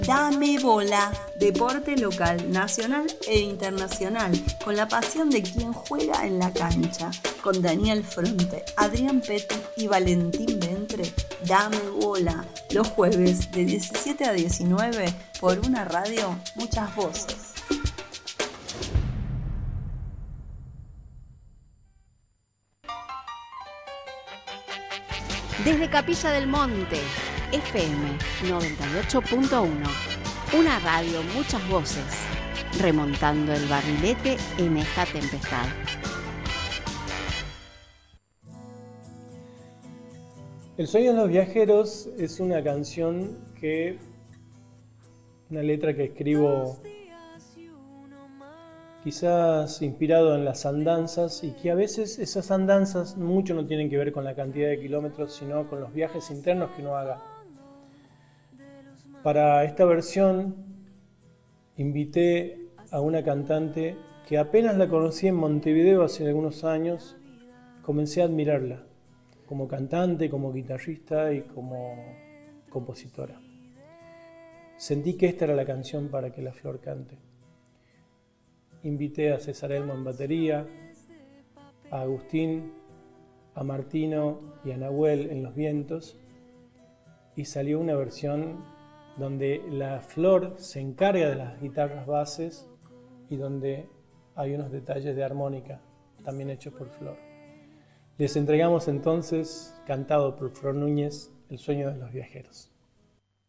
Dame bola, deporte local, nacional e internacional, con la pasión de quien juega en la cancha, con Daniel Fronte, Adrián Petty y Valentín Ventre. Dame bola, los jueves de 17 a 19 por una radio, muchas voces. Desde Capilla del Monte, FM 98.1, una radio, muchas voces, remontando el barrilete en esta tempestad. El sueño de los viajeros es una letra que escribo quizás inspirado en las andanzas, y que a veces esas andanzas mucho no tienen que ver con la cantidad de kilómetros, sino con los viajes internos que uno haga. Para esta versión invité a una cantante que apenas la conocí en Montevideo hace algunos años, comencé a admirarla como cantante, como guitarrista y como compositora. Sentí que esta era la canción para que la flor cante. Invité a César Elmo en batería, a Agustín, a Martino y a Nahuel en los vientos, y salió una versión donde la flor se encarga de las guitarras bases y donde hay unos detalles de armónica también hechos por Flor. Les entregamos entonces, cantado por Flor Núñez, El sueño de los viajeros.